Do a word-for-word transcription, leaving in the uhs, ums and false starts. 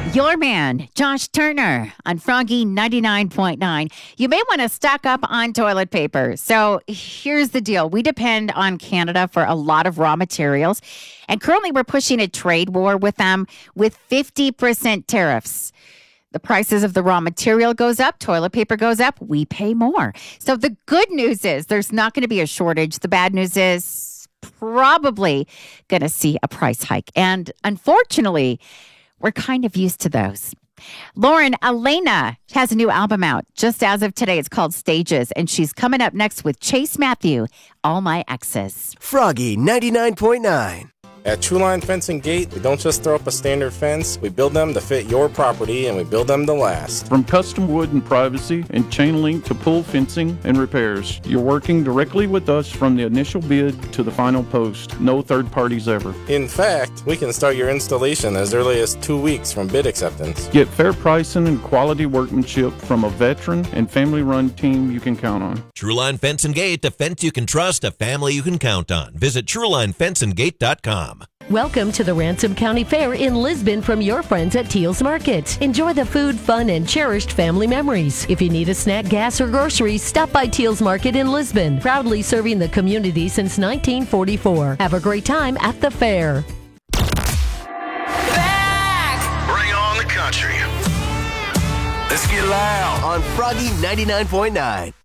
Your man, Josh Turner on Froggy ninety-nine point nine. You may want to stock up on toilet paper. So here's the deal. We depend on Canada for a lot of raw materials. And currently we're pushing a trade war with them with fifty percent tariffs. The prices of the raw material goes up, toilet paper goes up, we pay more. So the good news is there's not going to be a shortage. The bad news is probably going to see a price hike. And unfortunately, we're kind of used to those. Lauren Elena has a new album out just as of today. It's called Stages, and she's coming up next with Chase Matthew, All My Exes. Froggy ninety-nine point nine. At Truline Fence and Gate, we don't just throw up a standard fence, we build them to fit your property and we build them to last. From custom wood and privacy and chain link to pool fencing and repairs, you're working directly with us from the initial bid to the final post. No third parties ever. In fact, we can start your installation as early as two weeks from bid acceptance. Get fair pricing and quality workmanship from a veteran and family-run team you can count on. Truline Fence and Gate, a fence you can trust, a family you can count on. Visit Truline Fence and Gate dot com. Welcome to the Ransom County Fair in Lisbon from your friends at Teals Market. Enjoy the food, fun, and cherished family memories. If you need a snack, gas, or groceries, stop by Teals Market in Lisbon, proudly serving the community since nineteen forty-four. Have a great time at the fair. Back! Bring on the country. Let's get loud on Froggy ninety-nine point nine.